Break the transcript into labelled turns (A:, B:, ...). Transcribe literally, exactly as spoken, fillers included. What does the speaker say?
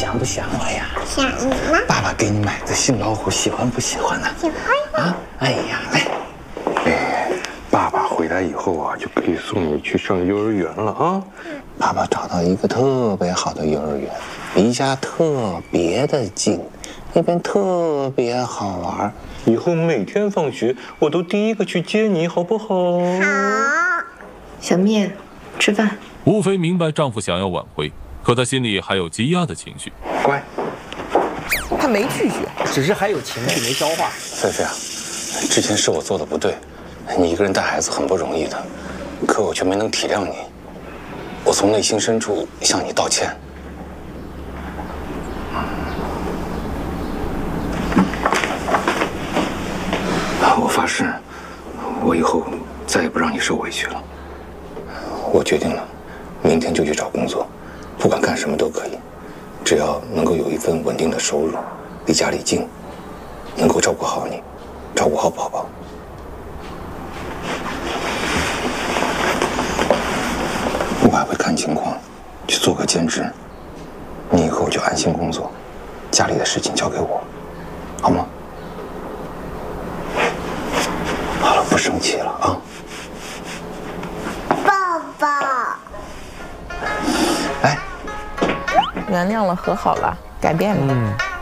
A: 想不想我呀？
B: 想你吗？
A: 爸爸给你买的新老虎，喜欢不喜欢呢？
B: 喜欢
A: 啊！哎呀，来，
C: 哎，爸爸回来以后啊，就可以送你去上幼儿园了啊。
A: 爸爸找到一个特别好的幼儿园，离家特别的近，那边特别好玩。
C: 以后每天放学，我都第一个去接你，好不好？
B: 好。
D: 小面，吃饭。
E: 吴非明白丈夫想要挽回，可她心里还有积压的情绪。
C: 乖，
F: 他没拒绝，只是还有情绪没消化。
A: 菲菲啊，之前是我做的不对，你一个人带孩子很不容易的，可我却没能体谅你。我从内心深处向你道歉。我发誓，我以后再也不让你受委屈了。我决定了，明天就去找工作，不管干什么都可以，只要能够有一份稳定的收入，离家里近，能够照顾好你，照顾好宝宝。我还会看情况去做个兼职，你以后就安心工作，家里的事情交给我，好吗？好了，不生气了啊。
B: 抱抱。
A: 哎，
G: 原谅了，和好了，改变了。嗯。